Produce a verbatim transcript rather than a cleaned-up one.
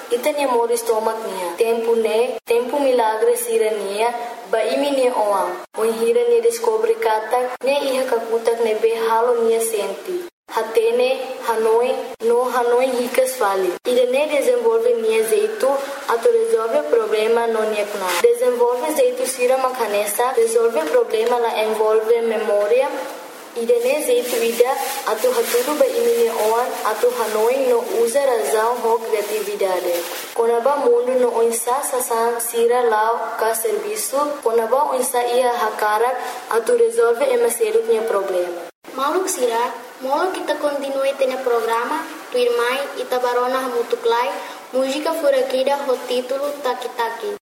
ita ne moro estômago nia. Tempo ne, tempo milagre sira nia, ba imi ne oang. On hira ne descobre katak, ne iha kakutak ne be halo nia senti. Hatene, Hanoi, no Hanoi ricas fali. Ida ne desenvolve nia jeito, ato resolve problema no nia kuna. Desenvolve jeito sira makanesa, resolve problema la envolve memória. Ida ne jeito ida, ato haturu ba imine oan, ato Hanoi no usa razão ho criatividade. Konaba mundo no onsa sasan sira lao ka serviço, konaba onsa ia hakarak, ato resolve emaseru nia problema. Mauluk sira, molo kita continue tene programa, tu irmai ita barona mutuklai, música furakida ho título Taki Taki.